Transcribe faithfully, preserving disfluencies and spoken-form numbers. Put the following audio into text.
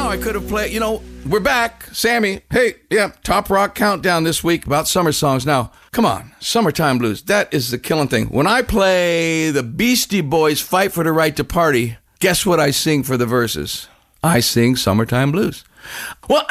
now. I could have played, you know, we're back. Sammy, hey, yeah, Top Rock Countdown this week about summer songs. Now, come on, Summertime Blues, that is the killing thing. When I play the Beastie Boys Fight for the Right to Party, guess what I sing for the verses? I sing Summertime Blues. Well,